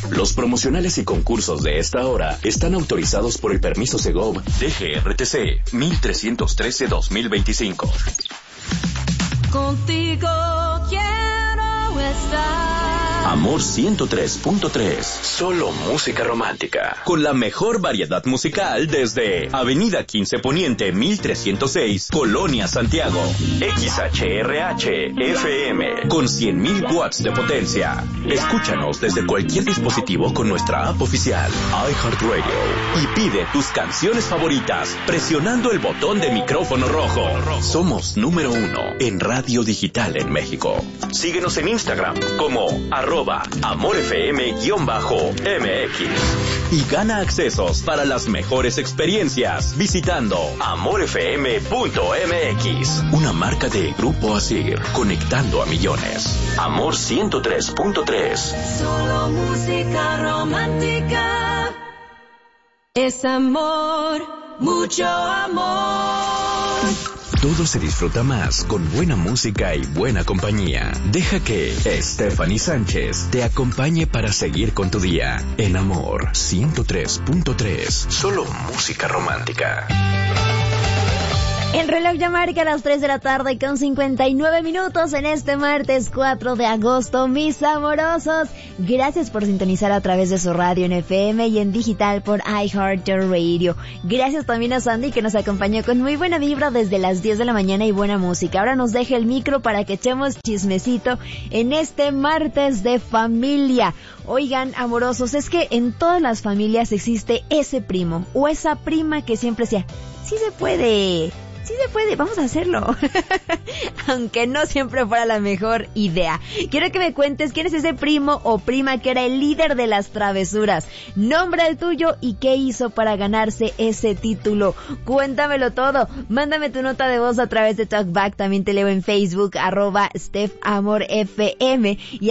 Los promocionales y concursos de esta hora están autorizados por el permiso Segov DGRTC 1313-2025. Contigo quiero estar. Amor 103.3. Solo música romántica. Con la mejor variedad musical desde Avenida 15 Poniente 1306, Colonia Santiago. XHRH FM con 100.000 watts de potencia. Escúchanos desde cualquier dispositivo con nuestra app oficial iHeartRadio y pide tus canciones favoritas presionando el botón de micrófono rojo. Somos número 1 en radio digital en México. Síguenos en Instagram como @AmorFM_MX y gana accesos para las mejores experiencias visitando AmorFM.mx, una marca de Grupo Asir, conectando a millones. Amor 103.3. Solo música romántica. Es amor, mucho amor. Todo se disfruta más con buena música y buena compañía. Deja que Stephanie Sánchez te acompañe para seguir con tu día en Amor 103.3. Solo música romántica. El reloj ya marca las 3 de la tarde con 59 minutos en este martes 4 de agosto. Mis amorosos, gracias por sintonizar a través de su radio en FM y en digital por iHeartRadio. Gracias también a Sandy que nos acompañó con muy buena vibra desde las 10 de la mañana y buena música. Ahora nos deja el micro para que echemos chismecito en este martes de familia. Oigan, amorosos, es que en todas las familias existe ese primo o esa prima que siempre decía, sí se puede, vamos a hacerlo. Aunque no siempre fuera la mejor idea. Quiero que me cuentes quién es ese primo o prima que era el líder de las travesuras. Nombra el tuyo y qué hizo para ganarse ese título. Cuéntamelo todo. Mándame tu nota de voz a través de TalkBack. También te leo en Facebook, @StephAmorFM. Y